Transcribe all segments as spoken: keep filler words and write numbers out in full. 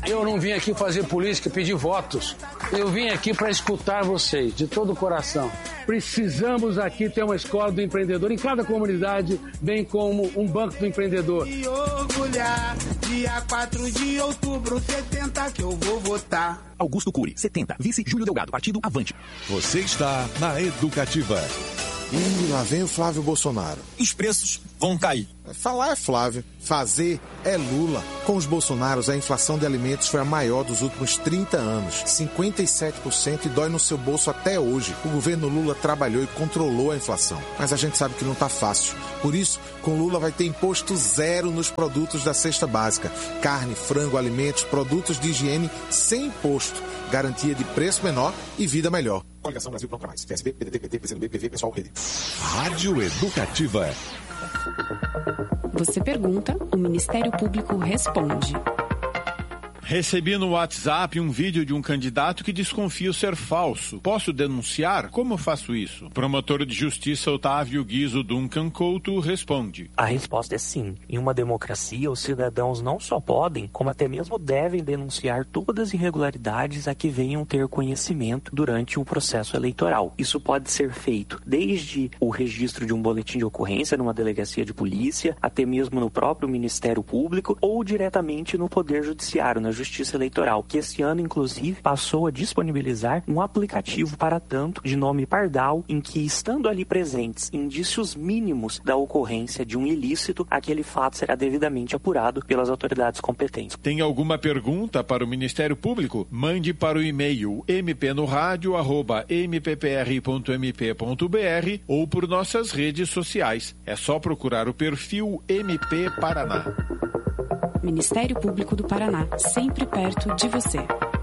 Eu não vim aqui fazer política, pedir votos. Eu vim aqui para escutar vocês, de todo o coração. Precisamos aqui ter uma escola do empreendedor em cada comunidade, bem como um banco do empreendedor. E orgulhar, dia quatro de outubro, setenta que eu vou votar. Augusto Cury, setenta. Vice Júlio Delgado, partido Avante. Você está na Educativa. Ih, lá vem o Flávio Bolsonaro. Os preços vão cair. Falar é Flávio, fazer é Lula. Com os Bolsonaros, a inflação de alimentos foi a maior dos últimos trinta anos. cinquenta e sete por cento e dói no seu bolso até hoje. O governo Lula trabalhou e controlou a inflação. Mas a gente sabe que não tá fácil. Por isso, com Lula vai ter imposto zero nos produtos da cesta básica. Carne, frango, alimentos, produtos de higiene sem imposto. Garantia de preço menor e vida melhor. Coligação Brasil Pronto Mais. P S B, P D T, P T, P C do B, P V, Pessoal, Rede. Rádio Educativa. Você pergunta, o Ministério Público responde. Recebi no WhatsApp um vídeo de um candidato que desconfio ser falso. Posso denunciar? Como faço isso? Promotor de Justiça Otávio Guizo Duncan Couto responde. A resposta é sim. Em uma democracia, os cidadãos não só podem, como até mesmo devem denunciar todas as irregularidades a que venham ter conhecimento durante o processo eleitoral. Isso pode ser feito desde o registro de um boletim de ocorrência numa delegacia de polícia, até mesmo no próprio Ministério Público ou diretamente no Poder Judiciário, na Justiça Eleitoral, que esse ano, inclusive, passou a disponibilizar um aplicativo para tanto de nome Pardal, em que, estando ali presentes indícios mínimos da ocorrência de um ilícito, aquele fato será devidamente apurado pelas autoridades competentes. Tem alguma pergunta para o Ministério Público? Mande para o e-mail mpnoradio arroba m p p r ponto m p ponto b r ou por nossas redes sociais. É só procurar o perfil M P Paraná. Ministério Público do Paraná, sempre perto de você.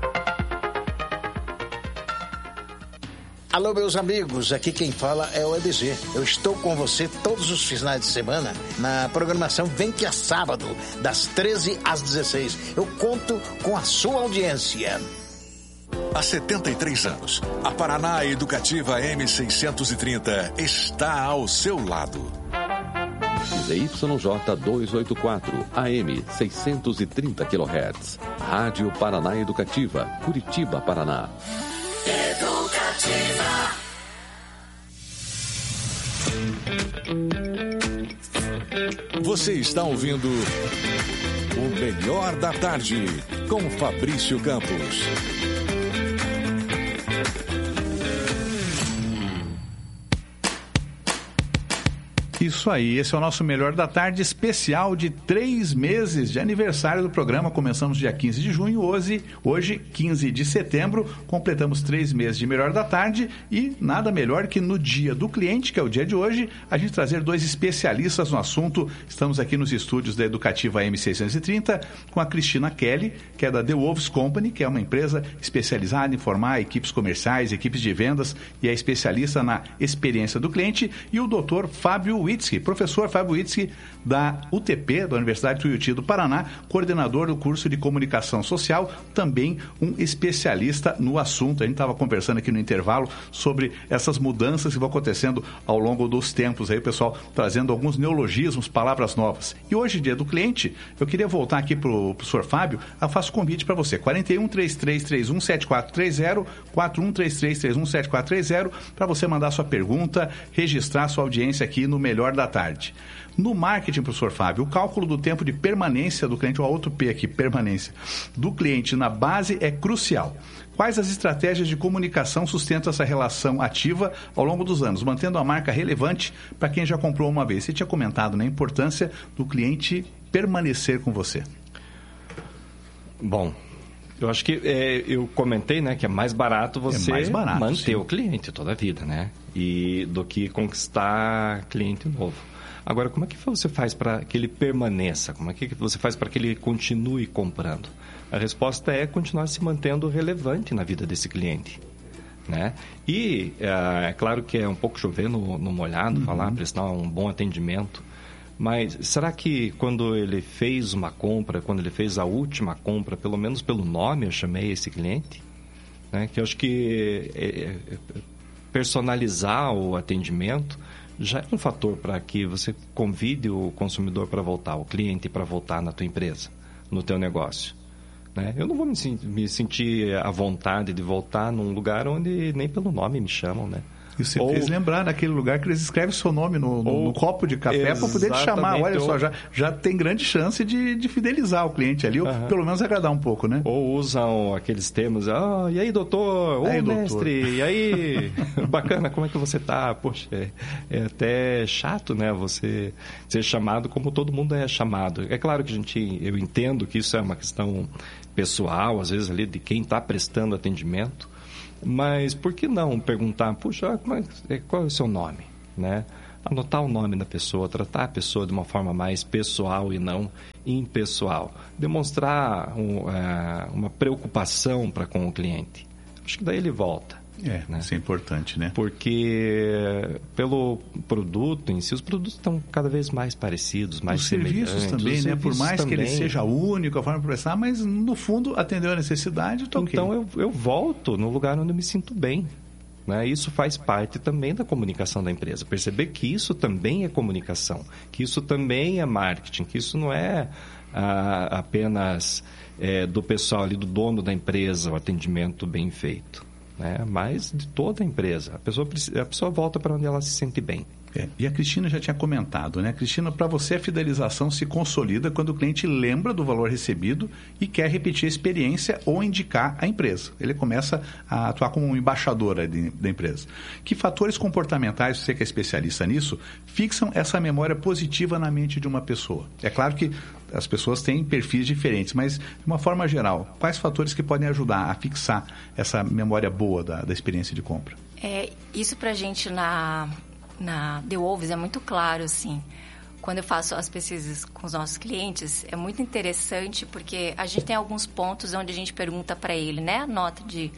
Alô, meus amigos, aqui quem fala é o E B G. Eu estou com você todos os finais de semana na programação Vem Que é Sábado, das treze às dezesseis. Eu conto com a sua audiência. Há setenta e três anos, a Paraná Educativa M seiscentos e trinta está ao seu lado. Z Y J duzentos e oitenta e quatro, A M seiscentos e trinta quilohertz. Rádio Paraná Educativa, Curitiba, Paraná. Educativa. Você está ouvindo o Melhor da Tarde com Fabrício Campos. Isso aí, esse é o nosso Melhor da Tarde especial de três meses de aniversário do programa. Começamos dia quinze de junho, hoje, hoje quinze de setembro, completamos três meses de Melhor da Tarde e nada melhor que no dia do cliente, que é o dia de hoje, a gente trazer dois especialistas no assunto. Estamos aqui nos estúdios da Educativa M seiscentos e trinta com a Cristina Kelly, que é da The Wolves Company, que é uma empresa especializada em formar equipes comerciais, equipes de vendas e é especialista na experiência do cliente, e o doutor Fábio Witzke, professor Fábio Witzke, da U T P, da Universidade Tuiuti do Paraná, coordenador do curso de Comunicação Social, também um especialista no assunto. A gente estava conversando aqui no intervalo sobre essas mudanças que vão acontecendo ao longo dos tempos, aí o pessoal trazendo alguns neologismos, palavras novas. E hoje, dia do cliente, eu queria voltar aqui para o professor Fábio, eu faço convite para você, quatro um, três três três um, sete quatro três zero, quatro um, três três três um, sete quatro três zero, para você mandar sua pergunta, registrar sua audiência aqui no Melhor da Tarde. No marketing, professor Fábio, o cálculo do tempo de permanência do cliente, o outro P aqui, permanência, do cliente na base é crucial. Quais as estratégias de comunicação sustentam essa relação ativa ao longo dos anos, mantendo a marca relevante para quem já comprou uma vez? Você tinha comentado, né, a importância do cliente permanecer com você. Bom, eu acho que é, eu comentei, né, que é mais barato você é mais barato, manter sim. o cliente toda a vida, né? E do que conquistar cliente novo. Agora, como é que você faz para que ele permaneça? Como é que você faz para que ele continue comprando? A resposta é continuar se mantendo relevante na vida desse cliente, né? E é, é claro que é um pouco chover no, no molhado, uhum. falar, prestar um bom atendimento. Mas será que quando ele fez uma compra, quando ele fez a última compra, pelo menos pelo nome eu chamei esse cliente? Né? Que eu acho que é, é, personalizar o atendimento já é um fator para que você convide o consumidor para voltar, o cliente para voltar na tua empresa, no teu negócio. né? Eu não vou me, me sentir à vontade de voltar num lugar onde nem pelo nome me chamam, né? E você ou, fez lembrar naquele lugar que eles escrevem seu nome no, no, ou, no copo de café para poder te chamar. Olha só, já, já tem grande chance de, de fidelizar o cliente ali, ou uh-huh. pelo menos agradar um pouco, né? Ou usam aqueles termos, ah, e aí, doutor? Ô, aí, mestre, doutor. E aí? Bacana, como é que você tá? Poxa, é, é até chato, né? Você ser chamado como todo mundo é chamado. É claro que a gente, eu entendo que isso é uma questão pessoal, às vezes ali, de quem está prestando atendimento. Mas por que não perguntar, puxa, qual é o seu nome, né? Anotar o nome da pessoa, tratar a pessoa de uma forma mais pessoal e não impessoal. Demonstrar um, é, uma preocupação para com o cliente. Acho que daí ele volta. É, né? Isso é importante, né? Porque pelo produto em si, os produtos estão cada vez mais parecidos, mais os semelhantes. Serviços também, os né? serviços Por mais também. que ele seja único, a forma de prestar, mas no fundo atendeu a necessidade, tá ok. Então eu, eu volto no lugar onde eu me sinto bem. Né? Isso faz parte também da comunicação da empresa. Perceber que isso também é comunicação, que isso também é marketing, que isso não é ah, apenas é, do pessoal ali, do dono da empresa, o atendimento bem feito. Né? Mas de toda a empresa. A pessoa, a pessoa volta para onde ela se sente bem. É, e a Cristina já tinha comentado, né? Cristina, para você a fidelização se consolida quando o cliente lembra do valor recebido e quer repetir a experiência ou indicar a empresa. Ele começa a atuar como um embaixador de, da empresa. Que fatores comportamentais, você que é especialista nisso, fixam essa memória positiva na mente de uma pessoa? É claro que as pessoas têm perfis diferentes, mas de uma forma geral, quais fatores que podem ajudar a fixar essa memória boa da, da experiência de compra? É, isso pra gente na... na The Wolves é muito claro, assim. Quando eu faço as pesquisas com os nossos clientes, é muito interessante porque a gente tem alguns pontos onde a gente pergunta para ele, né? A nota de,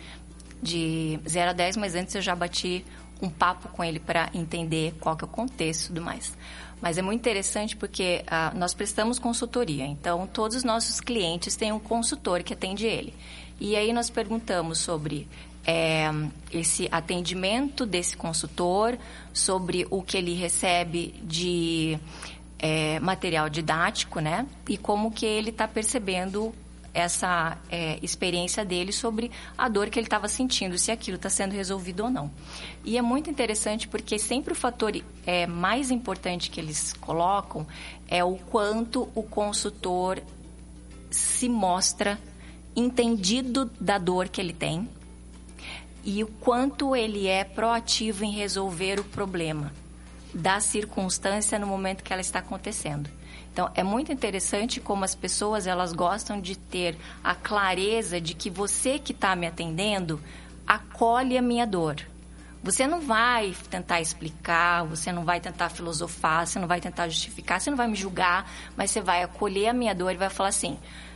de zero a dez, mas antes eu já bati um papo com ele para entender qual que é o contexto e tudo mais. Mas é muito interessante porque ah, nós prestamos consultoria. Então, todos os nossos clientes têm um consultor que atende ele. E aí nós perguntamos sobre... É, esse atendimento desse consultor, sobre o que ele recebe de é, material didático, né? E como que ele está percebendo essa é, experiência dele sobre a dor que ele estava sentindo, se aquilo está sendo resolvido ou não. E é muito interessante porque sempre o fator é, mais importante que eles colocam é o quanto o consultor se mostra entendido da dor que ele tem, e o quanto ele é proativo em resolver o problema da circunstância no momento que ela está acontecendo. Então, é muito interessante como as pessoas elas gostam de ter a clareza de que você que está me atendendo acolhe a minha dor. Você não vai tentar explicar, você não vai tentar filosofar, você não vai tentar justificar, você não vai me julgar, mas você vai acolher a minha dor e vai falar assim...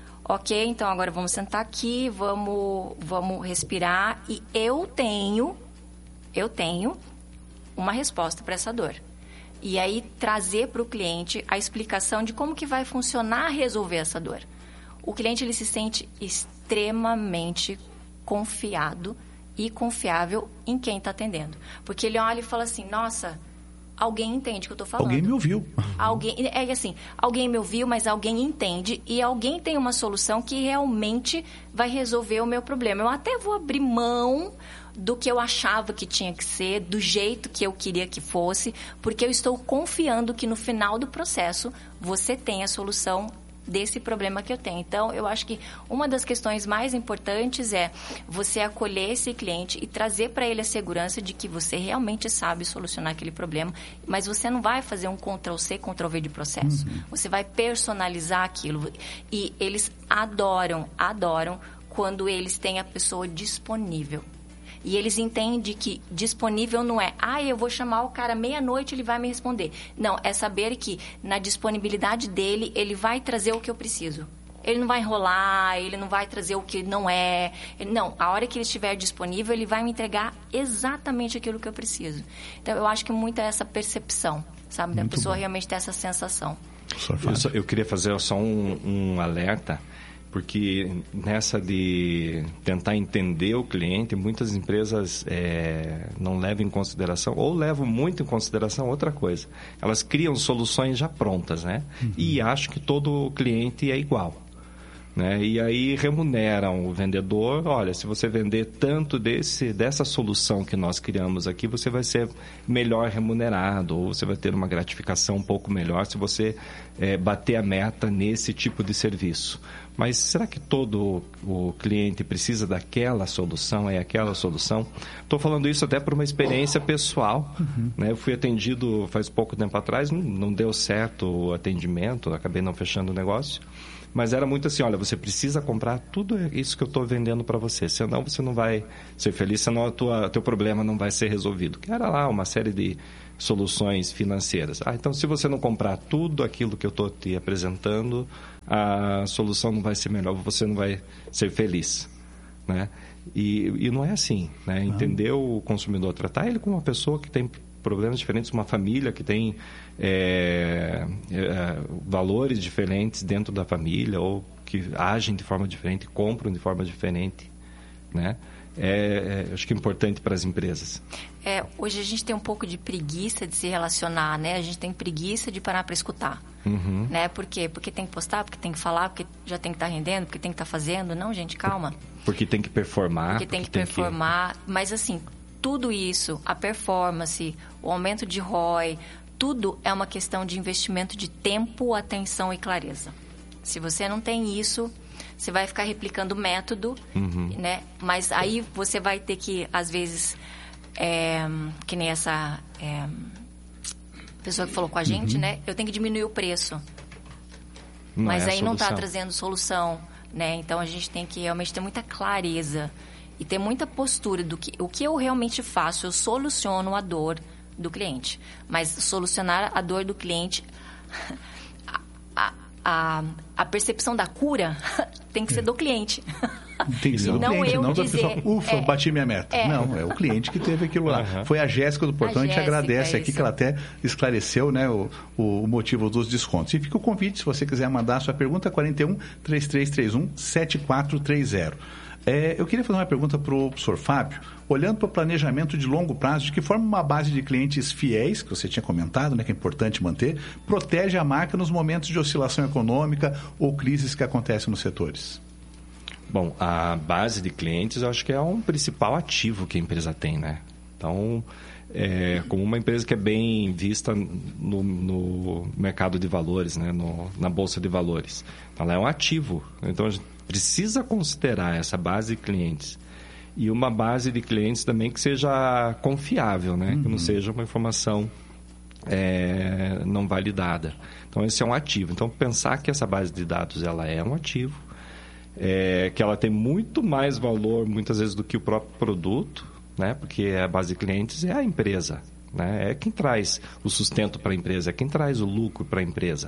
Ok, então agora vamos sentar aqui, vamos, vamos respirar e eu tenho, eu tenho uma resposta para essa dor. E aí trazer para o cliente a explicação de como que vai funcionar resolver essa dor. O cliente ele se sente extremamente confiado e confiável em quem está atendendo. Porque ele olha e fala assim, nossa... Alguém entende o que eu estou falando. Alguém me ouviu. Alguém, é assim, alguém me ouviu, mas alguém entende e alguém tem uma solução que realmente vai resolver o meu problema. Eu até vou abrir mão do que eu achava que tinha que ser, do jeito que eu queria que fosse, porque eu estou confiando que no final do processo você tem a solução desse problema que eu tenho. Então, eu acho que uma das questões mais importantes é você acolher esse cliente e trazer para ele a segurança de que você realmente sabe solucionar aquele problema, mas você não vai fazer um control C, control V de processo. Uhum. Você vai personalizar aquilo. E eles adoram, adoram quando eles têm a pessoa disponível. E eles entendem que disponível não é, ah, eu vou chamar o cara meia-noite, ele vai me responder. Não, é saber que na disponibilidade dele, ele vai trazer o que eu preciso. Ele não vai enrolar, ele não vai trazer o que não é. Não, a hora que ele estiver disponível, ele vai me entregar exatamente aquilo que eu preciso. Então, eu acho que muito é essa percepção, sabe? Da pessoa bom. Realmente ter essa sensação. Eu, só, eu queria fazer só um, um alerta. Porque nessa de tentar entender o cliente, muitas empresas é, não levam em consideração, ou levam muito em consideração outra coisa. Elas criam soluções já prontas, né? Uhum. E acham que todo cliente é igual. né? E aí remuneram o vendedor. Olha, se você vender tanto desse, dessa solução que nós criamos aqui, você vai ser melhor remunerado, ou você vai ter uma gratificação um pouco melhor se você é, bater a meta nesse tipo de serviço. Mas será que todo o cliente precisa daquela solução, é aquela solução? Estou falando isso até por uma experiência pessoal. Uhum. Né? Eu fui atendido faz pouco tempo atrás, não, não deu certo o atendimento, acabei não fechando o negócio. Mas era muito assim, olha, você precisa comprar tudo isso que eu estou vendendo para você, senão você não vai ser feliz, senão o teu problema não vai ser resolvido. Que era lá uma série de soluções financeiras. Ah, então se você não comprar tudo aquilo que eu estou te apresentando, a solução não vai ser melhor, você não vai ser feliz, né? E, e não é assim, né? Entender o consumidor, tratar ele como uma pessoa que tem problemas diferentes, uma família que tem é, é, valores diferentes dentro da família, ou que agem de forma diferente, compram de forma diferente, né? É, é, acho que é importante para as empresas. É, hoje a gente tem um pouco de preguiça de se relacionar, né? A gente tem preguiça de parar para escutar. Uhum. Né? Por quê? Porque tem que postar, porque tem que falar, porque já tem que estar tá rendendo, porque tem que estar tá fazendo. Não, gente, calma. Porque tem que performar. Porque tem que tem performar. Que... Mas, assim, tudo isso, a performance, o aumento de R O I, tudo é uma questão de investimento de tempo, atenção e clareza. Se você não tem isso... Você vai ficar replicando o método, uhum. né? Mas aí você vai ter que, às vezes, é, que nem essa é, pessoa que falou com a gente, uhum. né? Eu tenho que diminuir o preço. Não Mas é aí não está trazendo solução, né? Então, a gente tem que realmente ter muita clareza e ter muita postura do que o que eu realmente faço. Eu soluciono a dor do cliente. Mas solucionar a dor do cliente... a, a, a percepção da cura tem que ser do cliente. Tem que ser do não cliente, eu não da dizer, pessoa, ufa, é, bati minha meta. É. Não, é o cliente que teve aquilo lá. Uhum. Foi a Jéssica do Portão, a, a gente Jéssica, agradece aqui, isso. que ela até esclareceu, né, o, o motivo dos descontos. E fica o convite, se você quiser mandar a sua pergunta, quarenta e um, trinta e três trinta e um, setenta e quatro trinta. É, eu queria fazer uma pergunta para o professor Fábio, olhando para o planejamento de longo prazo, de que forma uma base de clientes fiéis, que você tinha comentado, né, que é importante manter, protege a marca nos momentos de oscilação econômica ou crises que acontecem nos setores? Bom, a base de clientes eu acho que é um principal ativo que a empresa tem, né? Então, é, como uma empresa que é bem vista no, no mercado de valores, né, no, na bolsa de valores, ela é um ativo. Então, a gente precisa considerar essa base de clientes e uma base de clientes também que seja confiável, né? Uhum. Que não seja uma informação é, não validada. Então, esse é um ativo. Então, pensar que essa base de dados ela é um ativo, é, que ela tem muito mais valor, muitas vezes, do que o próprio produto, né? Porque a base de clientes é a empresa, né? É quem traz o sustento para a empresa, é quem traz o lucro para a empresa.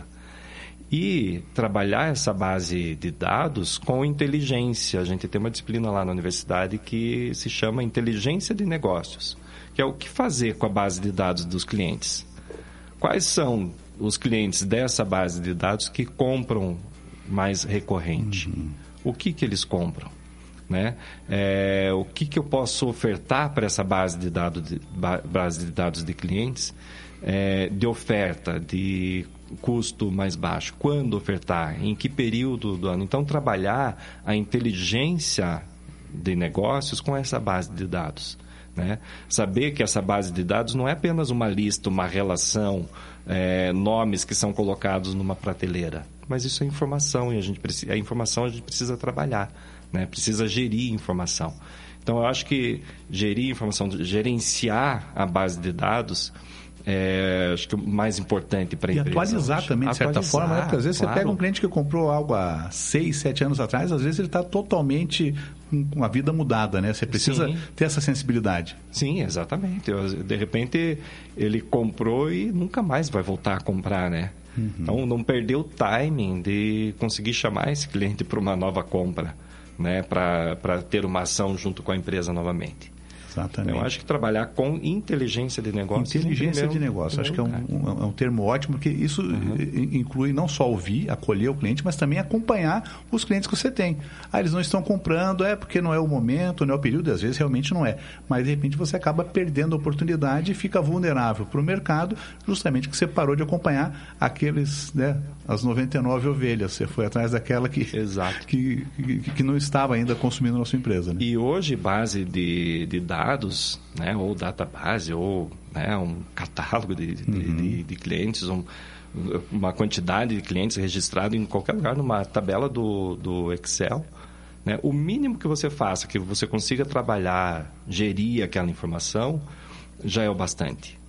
E trabalhar essa base de dados com inteligência. A gente tem uma disciplina lá na universidade que se chama inteligência de negócios, que é o que fazer com a base de dados dos clientes. Quais são os clientes dessa base de dados que compram mais recorrente? Uhum. O que, que eles compram? Né? É, o que, que eu posso ofertar para essa base de dados de, base de, dados de clientes é, de oferta, de custo mais baixo? Quando ofertar? Em que período do ano? Então, trabalhar a inteligência de negócios com essa base de dados. Né? Saber que essa base de dados não é apenas uma lista, uma relação, é, nomes que são colocados numa prateleira. Mas isso é informação e a, gente precisa, a informação a gente precisa trabalhar. Né? Precisa gerir informação. Então, eu acho que gerir informação, gerenciar a base de dados é, acho que é o mais importante para a empresa. E atualizar hoje. também, de certa atualizar, forma, né? Porque às vezes claro. Você pega um cliente que comprou algo há seis, sete anos atrás, às vezes ele está totalmente com a vida mudada, né? Você precisa Sim. ter essa sensibilidade. Sim, exatamente. De repente, ele comprou e nunca mais vai voltar a comprar, né? Uhum. Então, não perder o timing de conseguir chamar esse cliente para uma nova compra, né? Para ter uma ação junto com a empresa novamente. Exatamente. Eu acho que trabalhar com inteligência de negócio... Inteligência de negócio, acho que é um, um, é um termo ótimo, porque isso uhum. inclui não só ouvir, acolher o cliente, mas também acompanhar os clientes que você tem. Ah, eles não estão comprando, é porque não é o momento, não é o período, às vezes realmente não é. Mas, de repente, você acaba perdendo a oportunidade e fica vulnerável para o mercado, justamente que você parou de acompanhar aqueles, né, as noventa e nove ovelhas. Você foi atrás daquela que, Exato. que, que, que não estava ainda consumindo a sua empresa. Né? E hoje, base de, de dados, né, ou database, ou né, um catálogo de, de, uhum. de, de clientes, um, uma quantidade de clientes registrado em qualquer lugar, numa tabela do, do Excel, né, o mínimo que você faça, que você consiga trabalhar, gerir aquela informação, já é o bastante.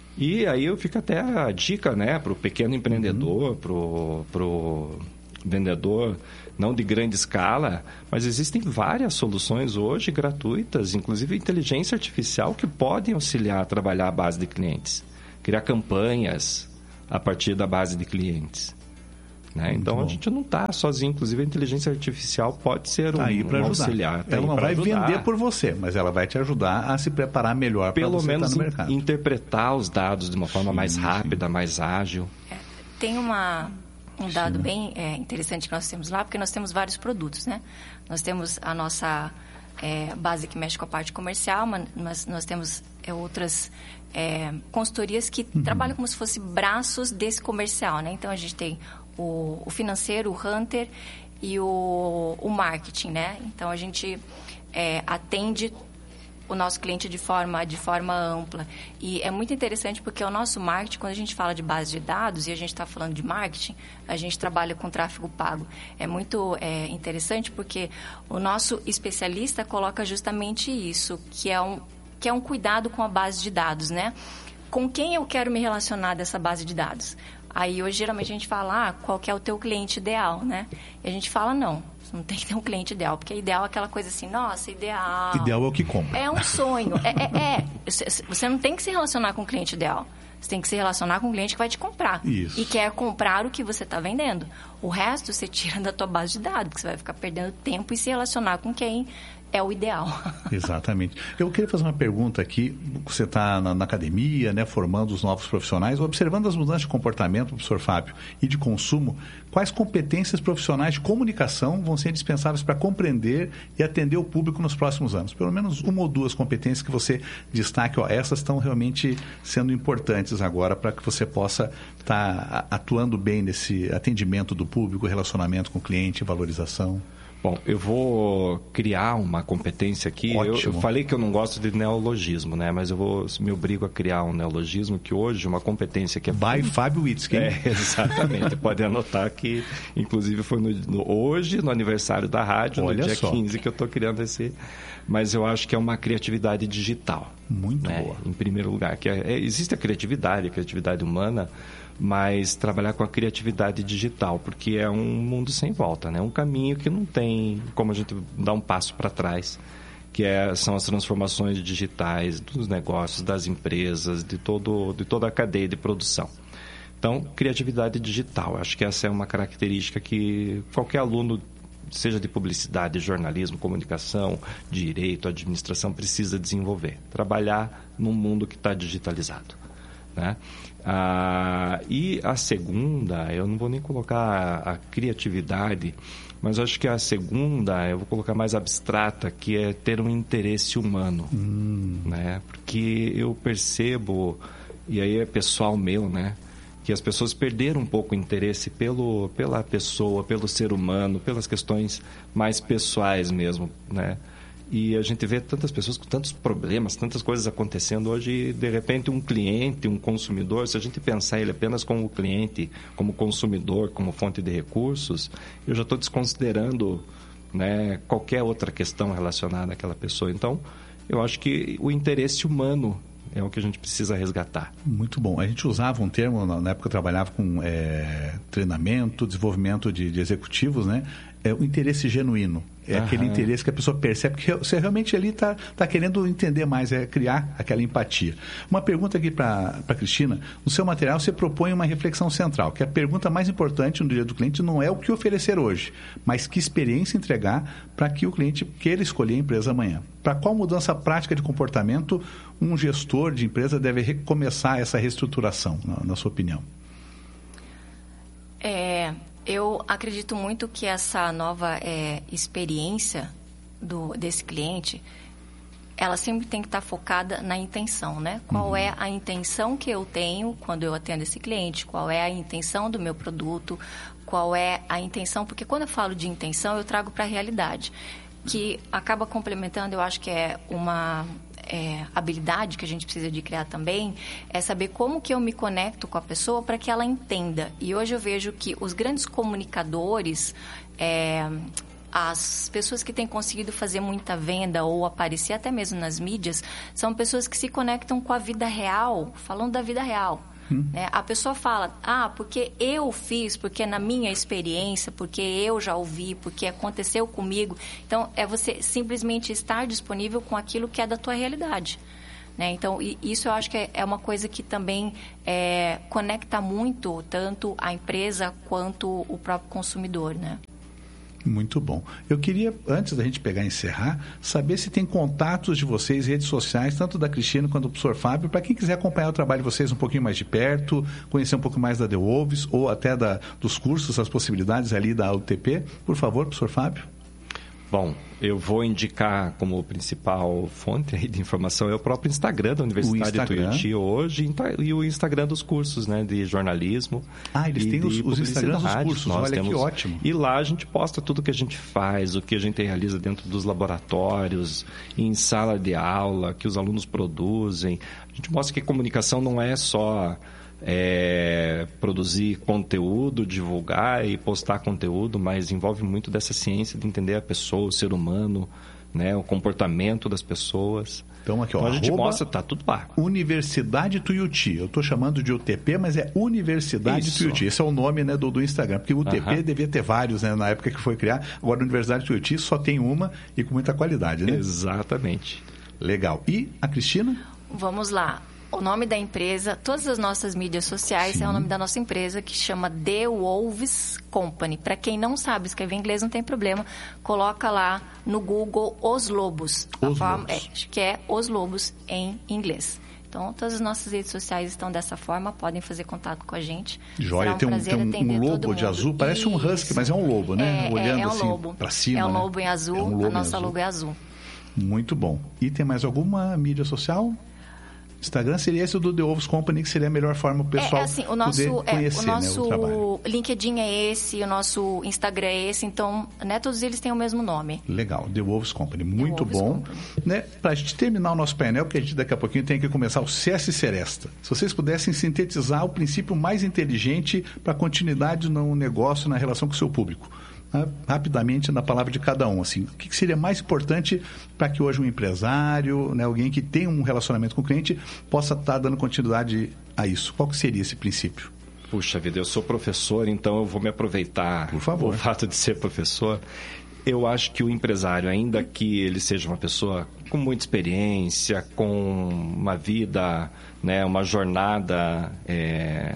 E aí eu fico até a dica, né, para o pequeno empreendedor, uhum. para o vendedor, não de grande escala, mas existem várias soluções hoje gratuitas, inclusive inteligência artificial, que podem auxiliar a trabalhar a base de clientes, criar campanhas a partir da base de clientes. Né? Então, bom. A gente não está sozinho. Inclusive, a inteligência artificial pode ser um, tá aí um auxiliar. Tá ela não vai ajudar. Vender por você, mas ela vai te ajudar a se preparar melhor para você estar no mercado. Pelo menos interpretar os dados de uma forma sim, mais rápida, sim. mais ágil. É, tem uma, um dado sim. bem é, interessante que nós temos lá, porque nós temos vários produtos, né? Nós temos a nossa é, base que mexe com a parte comercial, mas nós temos é, outras é, consultorias que uhum. trabalham como se fossem braços desse comercial, né? Então, a gente tem O, o financeiro, o hunter e o, o marketing, né? Então, a gente é, atende o nosso cliente de forma, de forma ampla. E é muito interessante porque o nosso marketing, quando a gente fala de base de dados e a gente está falando de marketing, a gente trabalha com tráfego pago. É muito é, interessante porque o nosso especialista coloca justamente isso, que é um, que é um cuidado com a base de dados, né? Com quem eu quero me relacionar dessa base de dados? Aí, hoje, geralmente, a gente fala, ah, qual que é o teu cliente ideal, né? E a gente fala, não, você não tem que ter um cliente ideal, porque ideal é aquela coisa assim, nossa, ideal... Ideal é o que compra. É um sonho, é, é, é. Você não tem que se relacionar com o cliente ideal. Você tem que se relacionar com o cliente que vai te comprar. Isso. E quer comprar o que você está vendendo. O resto, você tira da tua base de dados, porque você vai ficar perdendo tempo e se relacionar com quem... é o ideal. Exatamente. Eu queria fazer uma pergunta aqui. Você está na, na academia, né, formando os novos profissionais, observando as mudanças de comportamento, professor Fábio, e de consumo, quais competências profissionais de comunicação vão ser indispensáveis para compreender e atender o público nos próximos anos? Pelo menos uma ou duas competências que você destaque, ó, essas estão realmente sendo importantes agora para que você possa estar tá atuando bem nesse atendimento do público, relacionamento com o cliente, valorização. Bom, eu vou criar uma competência aqui. Eu, eu falei que eu não gosto de neologismo, né? Mas eu vou me obrigo a criar um neologismo que hoje, uma competência que é... By Fábio Witzke. É, exatamente. Pode anotar que, inclusive, foi no, no, hoje, no aniversário da rádio, Olha no dia só. quinze, que eu estou criando esse... Mas eu acho que é uma criatividade digital. Muito né? boa. Em primeiro lugar. Que é, é, existe a criatividade, a criatividade humana... mas trabalhar com a criatividade digital, porque é um mundo sem volta, né? Um caminho que não tem como a gente dar um passo para trás, que é, são as transformações digitais dos negócios, das empresas, de, todo, de toda a cadeia de produção. Então, criatividade digital, acho que essa é uma característica que qualquer aluno, seja de publicidade, jornalismo, comunicação, direito, administração, precisa desenvolver. Trabalhar num mundo que está digitalizado. Né? Ah, e a segunda, eu não vou nem colocar a, a criatividade, mas acho que a segunda eu vou colocar mais abstrata, que é ter um interesse humano. Hum. Né? Porque eu percebo, e aí é pessoal meu, né? Que as pessoas perderam um pouco o interesse pelo, pela pessoa, pelo ser humano, pelas questões mais pessoais mesmo, né? E a gente vê tantas pessoas com tantos problemas, tantas coisas acontecendo hoje, e de repente um cliente, um consumidor, se a gente pensar ele apenas como cliente, como consumidor, como fonte de recursos, eu já estou desconsiderando, né, qualquer outra questão relacionada àquela pessoa. Então, eu acho que o interesse humano é o que a gente precisa resgatar. Muito bom. A gente usava um termo, na época eu trabalhava com é, treinamento, desenvolvimento de, de executivos, né? É o interesse genuíno. É Aham. aquele interesse que a pessoa percebe que você realmente ali está tá querendo entender mais, é criar aquela empatia. Uma pergunta aqui para a Cristina. No seu material você propõe uma reflexão central, que a pergunta mais importante no dia do cliente não é o que oferecer hoje, mas que experiência entregar para que o cliente queira escolher a empresa amanhã. Para qual mudança prática de comportamento um gestor de empresa deve recomeçar essa reestruturação, na, na sua opinião? É... Eu acredito muito que essa nova é, experiência do, desse cliente, ela sempre tem que estar focada na intenção, né? Qual uhum. é a intenção que eu tenho quando eu atendo esse cliente? Qual é a intenção do meu produto? Qual é a intenção? Porque quando eu falo de intenção, eu trago para a realidade, que acaba complementando, eu acho que é uma... É, habilidade que a gente precisa de criar também, é saber como que eu me conecto com a pessoa para que ela entenda. E hoje eu vejo que os grandes comunicadores, é, as pessoas que têm conseguido fazer muita venda ou aparecer até mesmo nas mídias, são pessoas que se conectam com a vida real, falando da vida real. Hum. Né? A pessoa fala, ah, porque eu fiz, porque na minha experiência, porque eu já ouvi, porque aconteceu comigo. Então, é você simplesmente estar disponível com aquilo que é da tua realidade. Né? Então, isso eu acho que é uma coisa que também é, conecta muito tanto a empresa quanto o próprio consumidor, né? Muito bom. Eu queria, antes da gente pegar e encerrar, saber se tem contatos de vocês, redes sociais, tanto da Cristina quanto do professor Fábio, para quem quiser acompanhar o trabalho de vocês um pouquinho mais de perto, conhecer um pouco mais da The Wolves ou até da, dos cursos, as possibilidades ali da U T P. Por favor, professor Fábio. Bom, eu vou indicar como principal fonte aí de informação é o próprio Instagram da Universidade de Tuiuti hoje e o Instagram dos cursos, né, de jornalismo. Ah, eles têm os, os Instagrams dos cursos, Nós olha temos, que ótimo. E lá a gente posta tudo que a gente faz, o que a gente realiza dentro dos laboratórios, em sala de aula, que os alunos produzem. A gente mostra que comunicação não é só... É, produzir conteúdo, divulgar e postar conteúdo, mas envolve muito dessa ciência de entender a pessoa, o ser humano, né, o comportamento das pessoas. Então, aqui, ó, então a gente mostra, tá tudo lá. Universidade Tuiuti. Eu estou chamando de U T P, mas é Universidade Isso. Tuiuti. Esse é o nome, né, do, do Instagram, porque o U T P uh-huh. devia ter vários, né, na época que foi criar. Agora, a Universidade Tuiuti só tem uma e com muita qualidade, né? Exatamente. Legal. E a Cristina? Vamos lá. O nome da empresa, todas as nossas mídias sociais, Sim. é o nome da nossa empresa, que chama The Wolves Company. Para quem não sabe escrever inglês, não tem problema. Coloca lá no Google Os Lobos. Os a Lobos. Forma, é, que é Os Lobos em inglês. Então, todas as nossas redes sociais estão dessa forma, podem fazer contato com a gente. Joia, um tem um, tem um, um lobo de azul, parece Isso. um husky, mas é um lobo, né? É, Olhando é, é um assim lobo. Para cima, É um né? lobo em azul, é um lobo a nossa azul. logo é azul. Muito bom. E tem mais alguma mídia social? Instagram seria esse do The Wolves Company, que seria a melhor forma para o pessoal é, assim, o nosso, poder conhecer, é, o nosso né, o trabalho. LinkedIn é esse, o nosso Instagram é esse, então, né, todos eles têm o mesmo nome. Legal, The Wolves Company, muito Wolves bom. Company. Né, para a gente terminar o nosso painel, porque a gente daqui a pouquinho tem que começar o C S Seresta. Se vocês pudessem sintetizar o princípio mais inteligente para a continuidade no negócio, na relação com o seu público. Rapidamente na palavra de cada um, assim, o que seria mais importante para que hoje um empresário, né, alguém que tem um relacionamento com o cliente, possa estar dando continuidade a isso? Qual que seria esse princípio? Puxa vida, eu sou professor, então eu vou me aproveitar Por favor. o fato de ser professor. Eu acho que o empresário, ainda que ele seja uma pessoa com muita experiência, com uma vida, né, uma jornada é,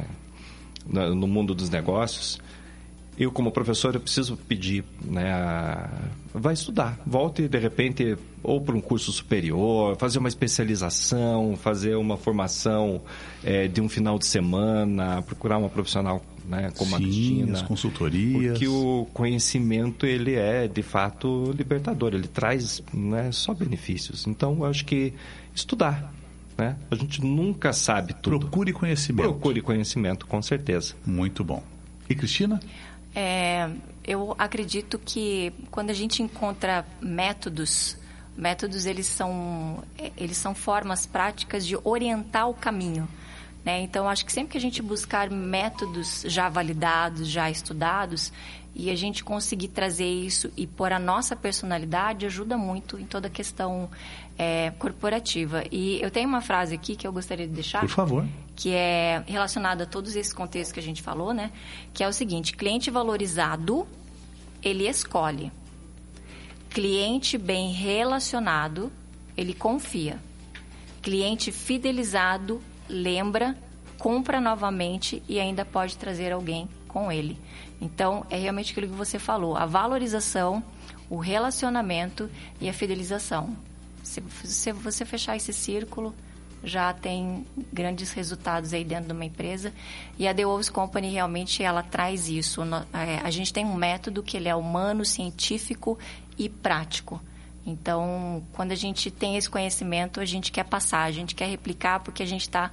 no mundo dos negócios, eu, como professor, eu preciso pedir, né, a... vai estudar, volte, de repente, ou para um curso superior, fazer uma especialização, fazer uma formação é, de um final de semana, procurar uma profissional, né, como Sim, a Cristina. as consultorias. Porque o conhecimento, ele é, de fato, libertador, ele traz, né, só benefícios. Então, eu acho que estudar, né? A gente nunca sabe tudo. Procure conhecimento. Procure conhecimento, com certeza. Muito bom. E Cristina? É, eu acredito que quando a gente encontra métodos, métodos eles são, eles são formas práticas de orientar o caminho. Né? Então, acho que sempre que a gente buscar métodos já validados, já estudados, e a gente conseguir trazer isso e pôr a nossa personalidade, ajuda muito em toda a questão é, corporativa. E eu tenho uma frase aqui que eu gostaria de deixar. Por favor. Que é relacionada a todos esses contextos que a gente falou, né? Que é o seguinte: cliente valorizado, ele escolhe. Cliente bem relacionado, ele confia. Cliente fidelizado, lembra, compra novamente e ainda pode trazer alguém com ele. Então, é realmente aquilo que você falou, a valorização, o relacionamento e a fidelização. Se, se você fechar esse círculo, já tem grandes resultados aí dentro de uma empresa. E a The Wolves Company realmente ela traz isso. A gente tem um método que ele é humano, científico e prático. Então, quando a gente tem esse conhecimento, a gente quer passar, a gente quer replicar, porque a gente está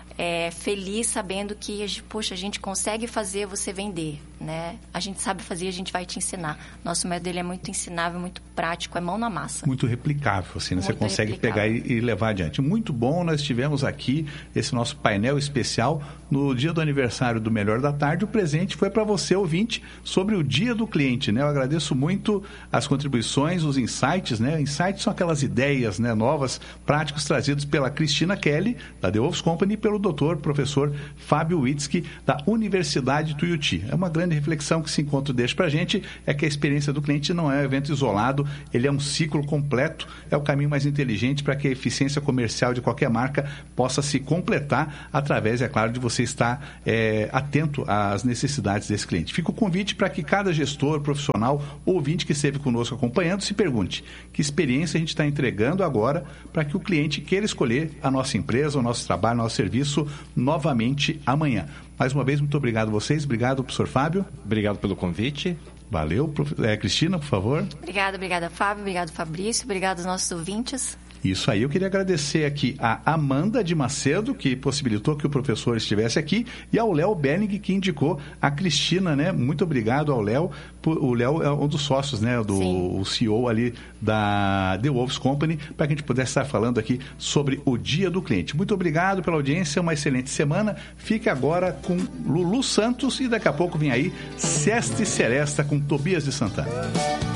é, feliz sabendo que, poxa, a gente consegue fazer você vender, né? A gente sabe fazer, a gente vai te ensinar. Nosso método ele é muito ensinável, muito prático, é mão na massa. Muito replicável, assim, né? Você Muito consegue replicável. pegar e, e levar adiante. Muito bom, nós tivemos aqui esse nosso painel especial no dia do aniversário do Melhor da Tarde. O presente foi para você, ouvinte, sobre o Dia do Cliente, né? Eu agradeço muito as contribuições, os insights, né? Insights são aquelas ideias, né, novas, práticos, trazidos pela Cristina Kelly, da The Wolves Company, e pelo doutor, professor Fábio Witzki, da Universidade Tuiuti. É uma grande reflexão que esse encontro deixa para a gente, é que a experiência do cliente não é um evento isolado, ele é um ciclo completo, é o caminho mais inteligente para que a eficiência comercial de qualquer marca possa se completar através, é claro, de você estar é, atento às necessidades desse cliente. Fica o convite para que cada gestor, profissional, ouvinte que esteve conosco acompanhando, se pergunte que experiência a gente está entregando agora para que o cliente queira escolher a nossa empresa, o nosso trabalho, o nosso serviço novamente amanhã. Mais uma vez, muito obrigado a vocês. Obrigado, professor Fábio. Obrigado pelo convite. Valeu. É, Cristina, por favor. Obrigada, obrigada, Fábio. Obrigado, Fabrício. Obrigado aos nossos ouvintes. Isso aí, eu queria agradecer aqui a Amanda de Macedo, que possibilitou que o professor estivesse aqui, e ao Léo Benning, que indicou a Cristina, né? Muito obrigado ao Léo. O Léo é um dos sócios, né? Do o C E O ali da The Wolves Company, para que a gente pudesse estar falando aqui sobre o Dia do Cliente. Muito obrigado pela audiência, uma excelente semana. Fique agora com Lulu Santos e daqui a pouco vem aí Sesta e Seresta com Tobias de Santana.